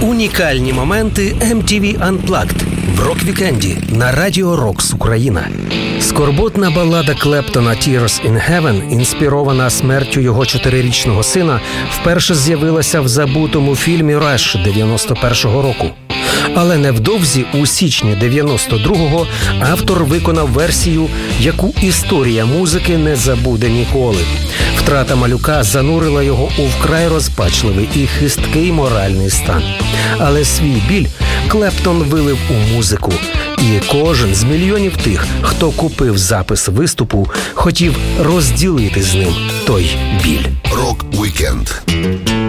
Унікальні моменти MTV Unplugged в рок-вікенді на Радіо Рокс Україна. Скорботна балада Клептона «Tears in Heaven», інспірована смертю його 4-річного сина, вперше з'явилася в забутому фільмі «Rush» 91-го року. Але невдовзі, у січні 92-го, автор виконав версію, яку історія музики не забуде ніколи. Втрата малюка занурила його у вкрай розпачливий і хисткий моральний стан. Але свій біль Клептон вилив у музику. І кожен з мільйонів тих, хто купив запис виступу, хотів розділити з ним той біль. Рок-вікенд.